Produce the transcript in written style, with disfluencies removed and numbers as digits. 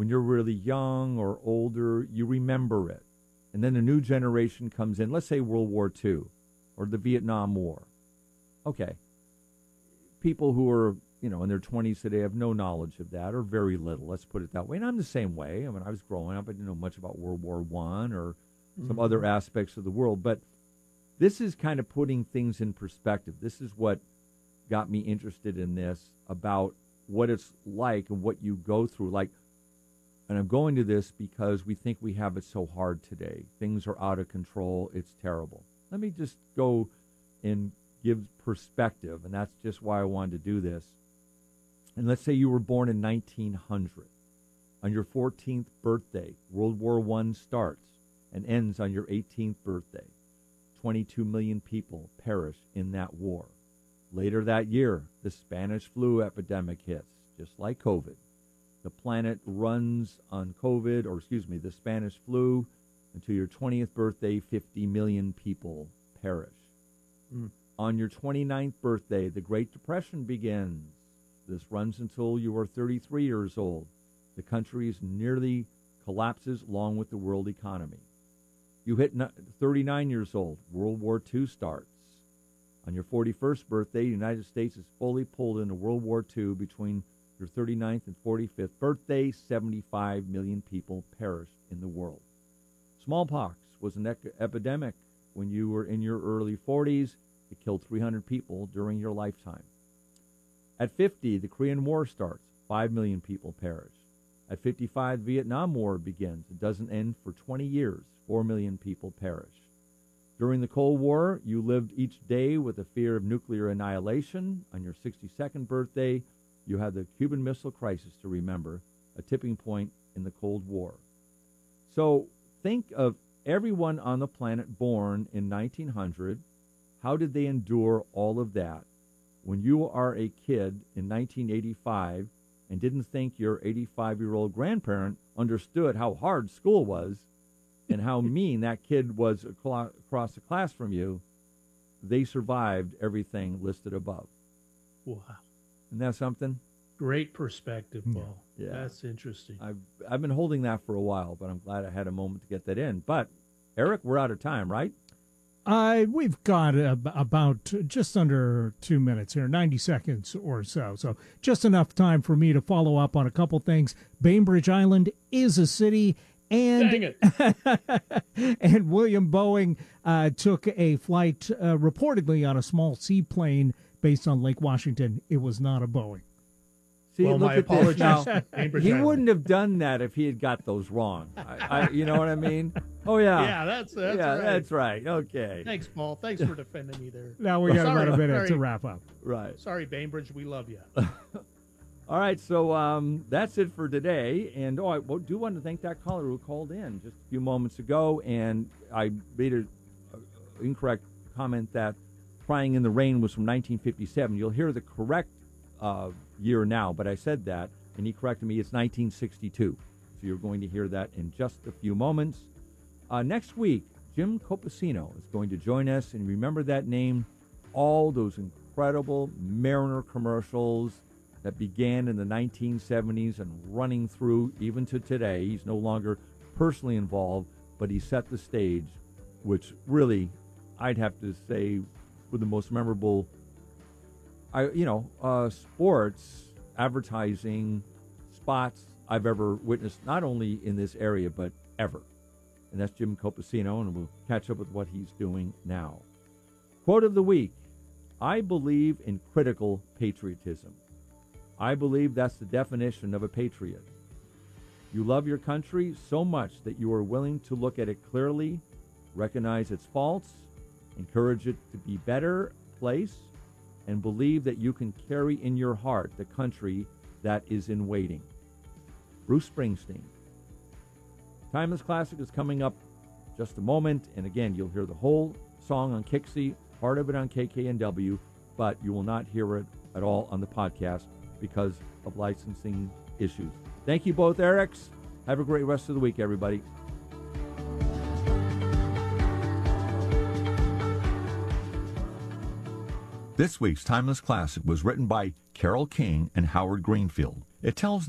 when you're really young or older, you remember it. And then a new generation comes in, let's say World War II or the Vietnam War. Okay. People who are, in their 20s today have no knowledge of that, or very little, let's put it that way. And I'm the same way. I was growing up, I didn't know much about World War I or some other aspects of the world. But this is kind of putting things in perspective. This is what got me interested in this, about what it's like and what you go through. And I'm going to this because we think we have it so hard today. Things are out of control. It's terrible. Let me just go and give perspective, and that's just why I wanted to do this. And let's say you were born in 1900. On your 14th birthday, World War I starts and ends on your 18th birthday. 22 million people perish in that war. Later that year, the Spanish flu epidemic hits, just like COVID. The planet runs on the Spanish flu. Until your 20th birthday, 50 million people perish. On your 29th birthday, the Great Depression begins. This runs until you are 33 years old. The country nearly collapses along with the world economy. You hit 39 years old. World War II starts. On your 41st birthday, the United States is fully pulled into World War II. Between your 39th and 45th birthday, 75 million people perished in the world. Smallpox was an epidemic when you were in your early 40s. It killed 300 people during your lifetime. At 50, the Korean War starts. 5 million people perish. At 55, the Vietnam War begins. It doesn't end for 20 years. 4 million people perish. During the Cold War, you lived each day with the fear of nuclear annihilation. On your 62nd birthday, you had the Cuban Missile Crisis to remember, a tipping point in the Cold War. So think of everyone on the planet born in 1900. How did they endure all of that? When you are a kid in 1985 and didn't think your 85-year-old grandparent understood how hard school was and how mean that kid was across the class from you, they survived everything listed above. Wow. Isn't that something? Great perspective, Paul. Yeah. That's interesting. I've been holding that for a while, but I'm glad I had a moment to get that in. But, Eric, we're out of time, right? We've got about just under 2 minutes here, 90 seconds or so. So just enough time for me to follow up on a couple things. Bainbridge Island is a city. And, dang it. And William Boeing took a flight reportedly on a small seaplane based on Lake Washington. It was not a Boeing. See, well, look my at apologies. this now. He Island. wouldn't have done that if he had got those wrong. You know what I mean? Oh, yeah. Yeah, that's right. That's right. Okay. Thanks, Paul. Thanks for defending me there. Now we got about a minute to wrap up. Right. Sorry, Bainbridge. We love you. All right, so that's it for today. And, I do want to thank that caller who called in just a few moments ago. And I made an incorrect comment that Crying in the Rain was from 1957. You'll hear the correct year now, but I said that, and he corrected me. It's 1962. So you're going to hear that in just a few moments. Next week, Jim Copacino is going to join us. And remember that name, all those incredible Mariner commercials that began in the 1970s and running through even to today. He's no longer personally involved, but he set the stage, which really, I'd have to say, were the most memorable, sports advertising spots I've ever witnessed, not only in this area, but ever. And that's Jim Copacino, and we'll catch up with what he's doing now. Quote of the week: I believe in critical patriotism. I believe that's the definition of a patriot. You love your country so much that you are willing to look at it clearly, recognize its faults, encourage it to be a better place, and believe that you can carry in your heart the country that is in waiting. Bruce Springsteen. Timeless Classic is coming up just a moment, and again, you'll hear the whole song on Kixie, part of it on KKNW, but you will not hear it at all on the podcast because of licensing issues. Thank you both, Erics. Have a great rest of the week, everybody. This week's Timeless Classic was written by Carole King and Howard Greenfield. It tells